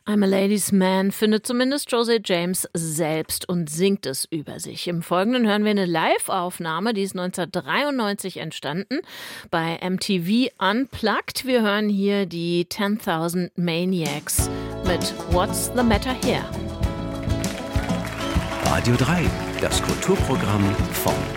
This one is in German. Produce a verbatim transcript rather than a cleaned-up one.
I'm a Ladies Man findet zumindest José James selbst und singt es über sich. Im Folgenden hören wir eine Live-Aufnahme, die ist neunzehnhundertdreiundneunzig entstanden bei M T V Unplugged. Wir hören hier die ten thousand Maniacs mit What's the Matter Here? Radio drei, das Kulturprogramm von